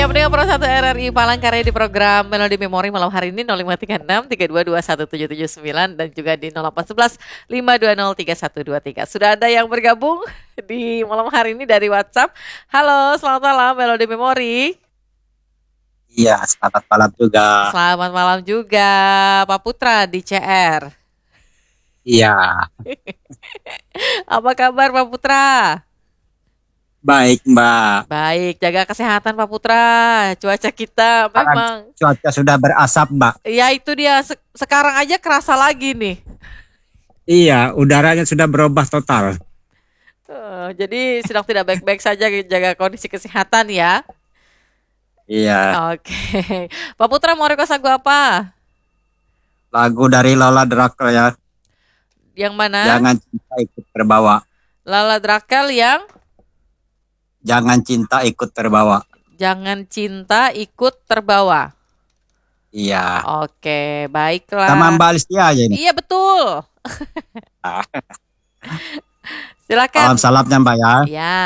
pendengar Pro 1 RRI Palangkaraya di program Melodi Memori malam hari ini 0536 3221779 dan juga di 0811 5203123. Sudah ada yang bergabung di malam hari ini dari WhatsApp. Halo, selamat malam Melodi Memori. Iya, selamat malam juga. Selamat malam juga Pak Putra di CR. Iya. Apa kabar Pak Putra? Baik, Mbak. Baik, jaga kesehatan Pak Putra. Cuaca kita memang Cuaca sudah berasap, Mbak. ya itu dia, sekarang aja kerasa lagi nih. Iya, udaranya sudah berubah total. Jadi sedang tidak baik-baik saja, jaga kondisi kesehatan ya. Iya. Oke. Pak Putra mau request lagu apa? Lagu dari Lola Drakel ya. Yang mana? Jangan cinta ikut terbawa. Lala Drakel yang Jangan cinta ikut terbawa. Jangan cinta ikut terbawa. Iya. Oke, baiklah. Sama Mbak Listia aja ini. Iya betul. Silakan. Salam-salamnya Mbak ya. Ya.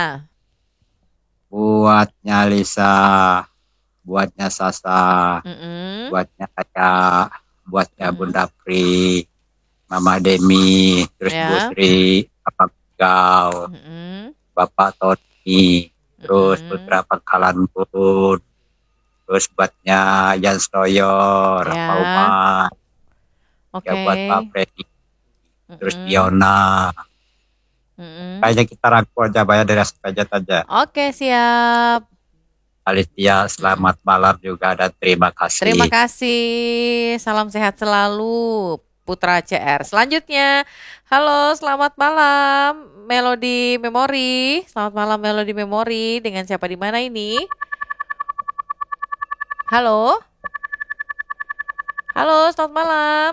Buatnya Lisa, buatnya Sasa, buatnya Aya, buatnya Bunda Pri, Mama Demi, terus Bu Sri, Bapak Gau, Bapak Tony, terus Putra Pangkalan Bun, terus buatnya Jan Stoyor, Pak Umar, ya buat Pak Freddy, terus Diona. Kayaknya kita rangkul aja Mbak ya, dari aspek aja. Oke, siap. Alicia, selamat malam juga dan terima kasih. Terima kasih. Salam sehat selalu, Putra CR. Selanjutnya, halo, selamat malam, Melodi Memori. Selamat malam, Melodi Memori. Dengan siapa di mana ini? Halo? Halo, selamat malam.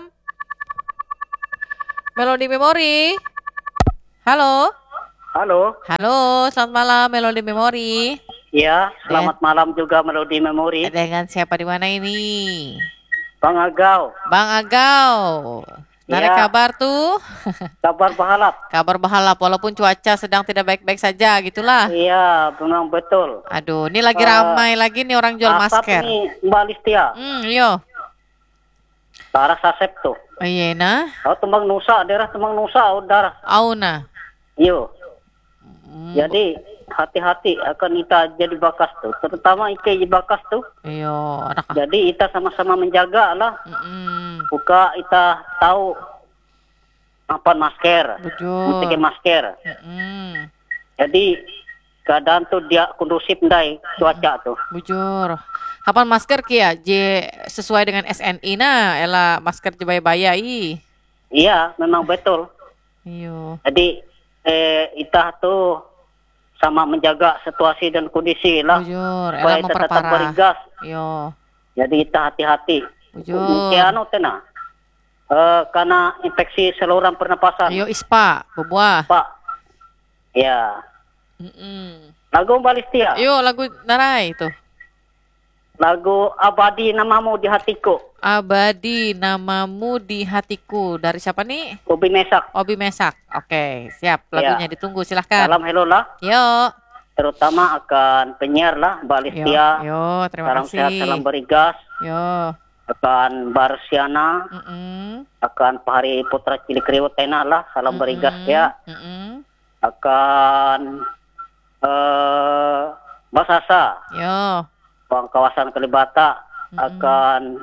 Melodi Memori. Halo? Halo. Halo, selamat malam, Melodi Memori. Iya, selamat malam juga Melodi Memori. Dengan siapa di mana ini? Bang Agau. Bang Agau. Narik kabar tuh. Kabar bahalap. Kabar bahalap walaupun cuaca sedang tidak baik-baik saja gitulah. Iya, memang betul. Aduh, ini lagi ramai lagi nih orang jual masker. Ini Mbak Listia. Yo. Ke arah Sasep tuh. Iya nah. Oh, Tembang Nusa, daerah Tembang Nusa, udara. Auna. Yo. Jadi hati-hati akan kita jadi bakas tuh, terutama ike bakas tuh. Iyo, jadi kita sama-sama menjaga lah. Buka kita tahu apa masker, mesti masker. Jadi keadaan tuh dia kondusif ndai cuaca tuh. Bujur. Kapan masker kia je sesuai dengan SNI nah, ela masker je baya-baya i. Iya, memang betul. Iyo. Jadi kita tuh sama menjaga situasi dan kondisi lah. Bujur, supaya kita tetap berigas. Yo. Jadi kita hati-hati. Bujur. Kiano tena. Karena infeksi saluran pernapasan. Yo ispa, buah. Pak. Ya. Lagu Mbak Listia. Yo, lagu narai itu. Lagu Abadi Namamu di Hatiku. Abadi Namamu di Hatiku. Dari siapa nih? Obi Mesak. Obi Mesak. Oke, siap. Lagunya ditunggu, silahkan. Salam hello lah. Yo. Terutama akan penyiar lah, Mbak Listia. Yo, terima salam kasih. Salam sehat, salam berigas. Yo. Akan Barsiana. Akan Pak Hari Putra Cilik Riwut Tena lah, salam berigas ya. Akan Mbak Sasa. Yo. Bang kawasan Kalibata akan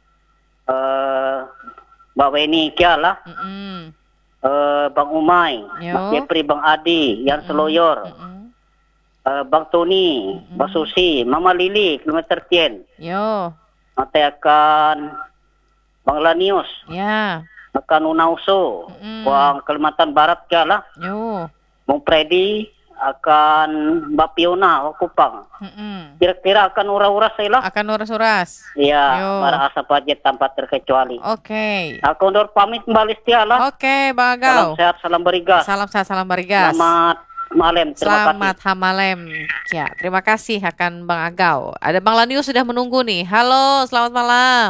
Mbak Weni Kia lah. Bang Umay, Mas Jepri, Bang Adi, Yan Seloyor, Bang Tony, Mbak Susi, Mama Lili, kilometer 10. Yo. Nanti akan Bang Lanius. Ya. Akan Unauso, Bang Kalimantan Barat Kia lah. Yo. Bang Freddy akan Mbak Piona Kupang. Kira-kira akan uras-uras saya lah. Akan uras-uras. Iya, para asap budget tanpa terkecuali. Oke. Aku undur pamit Mbak Listia lah. Oke, Bang Agau. Salam sehat, salam berigas. Salam sehat, salam berigas. Selamat malam, Selamat hamalem. Ya, terima kasih akan Bang Agau. Ada Bang Lanius sudah menunggu nih. Halo, selamat malam.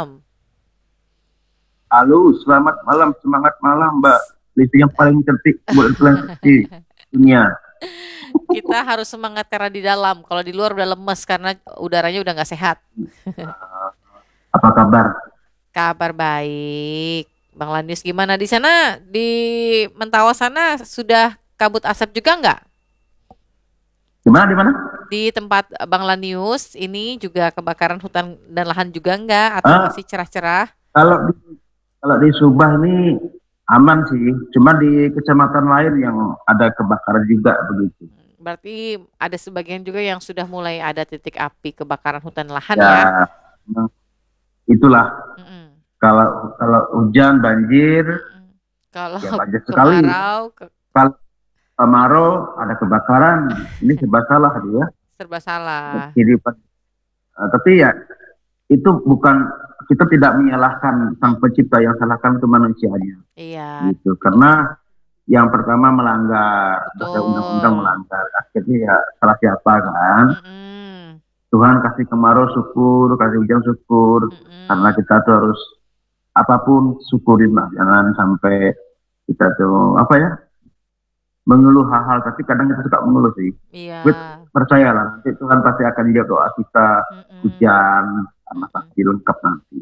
Halo, selamat malam, semangat malam Mbak. Listia yang paling cantik buat di dunia. Kita harus semangat karena di dalam. Kalau di luar udah lemes karena udaranya udah nggak sehat. Apa kabar? Kabar baik. Bang Lanius gimana di sana? Di Mentawa sana sudah kabut asap juga nggak? Di mana? Di tempat Bang Lanius ini juga kebakaran hutan dan lahan juga nggak? Atau masih cerah-cerah? Kalau di Subah ini aman sih. Cuma di kecamatan lain yang ada kebakaran juga begitu. Berarti ada sebagian juga yang sudah mulai ada titik api kebakaran hutan lahan ya? Itulah. Kalau hujan banjir, kalau ya banjir sekali. Kalau kemarau ada kebakaran, ini serba salah dia. Serba salah. Jadi, tapi ya itu bukan, kita tidak menyalahkan sang pencipta, yang salahkan itu manusianya. Iya. Gitu. Karena yang pertama melanggar, undang-undang melanggar, akhirnya ya salah siapa kan? Tuhan kasih kemarau syukur, kasih hujan syukur, karena kita tuh harus apapun syukurin lah, jangan sampai kita tuh mengeluh hal-hal, tapi kadang kita suka mengeluh sih. Iya. Percayalah, nanti Tuhan pasti akan jawab doa kita, hujan, sama pasti lengkap nanti.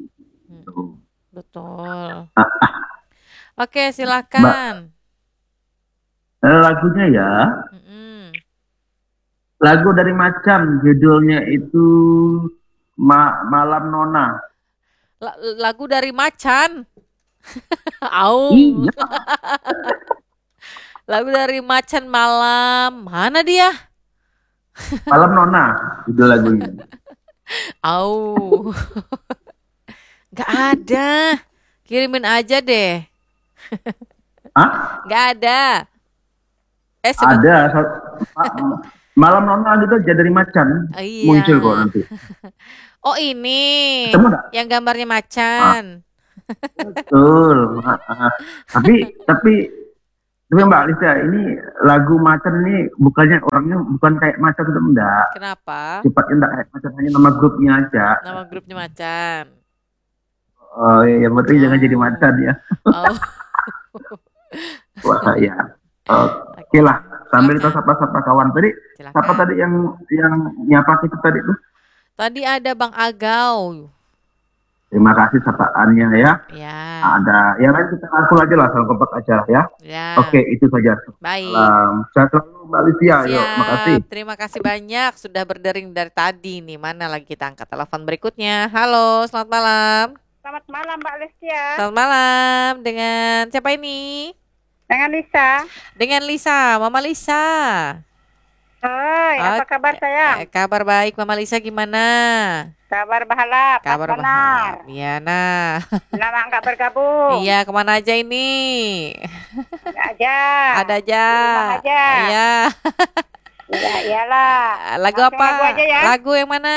Betul. Oke, silakan. Lagunya ya, lagu dari Macan, judulnya itu Malam Nona. Lagu dari Macan. Au. Iya. Lagu dari Macan Malam. Mana dia? Malam Nona judul lagunya. Au. Gak ada. Kirimin aja deh. Hah? Gak ada. Ada. Malam Nona gitu aja dari Macan. Iya. Muncul kok nanti. Oh ini. Ketemu gak? Yang gambarnya macan. Betul. Tapi Mbak Lisa, ini lagu Macan ini bukannya orangnya bukan kayak Macan itu enggak. Kenapa? Sifatnya enggak kayak Macan, hanya nama grupnya aja. Nama grupnya Macan. Oh iya, yang penting jangan jadi Macan ya. Oh. Wah ya. Oke lah, sambil kita sapa-sapa kawan tadi. Silakan. Siapa tadi yang nyapa kita tadi tuh? Tadi ada Bang Agau. Terima kasih sapaannya ya. Ya. Ada yang lain kita rangkul aja lah, salam kompak acara ya. Ya. Oke, itu saja. Baik. Sehat selalu Mbak Lysia. Yuk, makasih. Terima kasih banyak sudah berdering dari tadi nih. Mana lagi kita angkat telepon berikutnya. Halo, selamat malam. Selamat malam Mbak Lysia. Selamat malam. Dengan siapa ini? Dengan Lisa. Dengan Lisa, Mama Lisa. Hai, apa kabar sayang? Kabar baik, Mama Lisa gimana? Kabar bahalap. Kabar bahalap. Iya, nah. Lama nggak bergabung. Iya, kemana aja ini? Ada aja. Ada aja. Rumah aja. Iya. Ya, iyalah. Lagu langsung apa? Lagu aja ya. Lagu yang mana?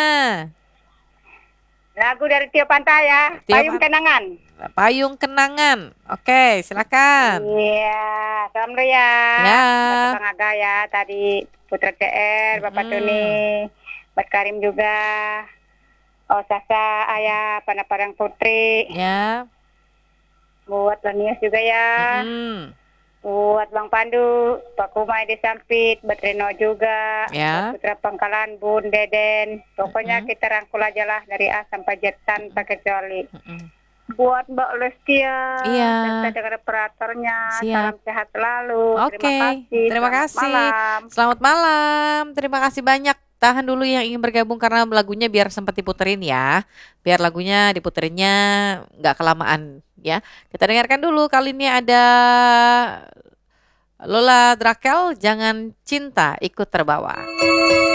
Lagu dari Tio Pantai ya. Payung Kenangan. Payung Kenangan. Oke, silakan. Iya, salam dulu ya. Ya. Buat Bang Aga ya, tadi Putra CR, Bapak Tuni, buat Karim juga. Oh, Sasa, Ayah, Panaparang Putri. Ya. Buat Lanius juga ya. Buat Bang Pandu, Pak Kumai di Sampit, buat Reno juga. Ya. Buat Putra Pangkalan, Bun, Deden. Pokoknya kita rangkul aja lah dari A sampai Z tanpa kecuali. Buat Mbak Lestia, iya. dan dengar operatornya, siap. salam sehat selalu. Oke, terima kasih. Selamat malam, terima kasih banyak. Tahan dulu yang ingin bergabung karena lagunya biar sempat diputerin ya. Biar lagunya diputerinnya nggak kelamaan ya. Kita dengarkan dulu, kali ini ada Lola Drakel, Jangan Cinta Ikut Terbawa.